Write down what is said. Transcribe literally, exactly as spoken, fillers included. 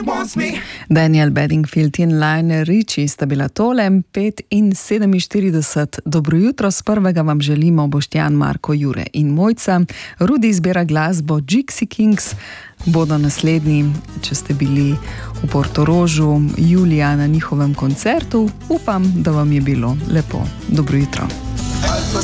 Daniel Bedingfield in Lionel Richie sta bila tole, pet in sedeminštirideset. Dobro jutro, z prvega vam želimo Boštjan, Marko, Jure in Mojca. Rudi izbira glasbo, Gypsy Kings bodo naslednji, če ste bili v Portorožu julija na njihovem koncertu. Upam, da vam je bilo lepo. Dobro jutro.